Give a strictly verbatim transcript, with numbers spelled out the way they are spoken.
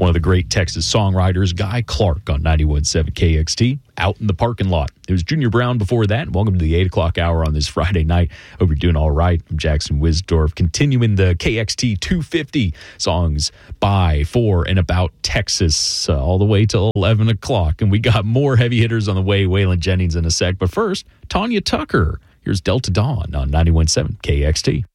one of the great Texas songwriters, Guy Clark, on ninety-one point seven K X T, Out in the Parking Lot. It was Junior Brown before that. Welcome to the eight o'clock hour on this Friday night. Hope you're doing all right. I'm Jackson Wisdorf, continuing the K X T two fifty songs by, for, and about Texas uh, all the way till eleven o'clock. And we got more heavy hitters on the way, Waylon Jennings in a sec. But first, Tanya Tucker. Here's Delta Dawn on ninety-one point seven K X T.